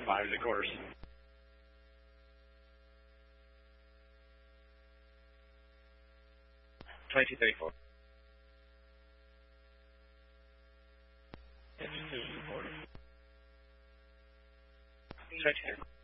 5 the course. 2034. It's 2 the quarter. 20.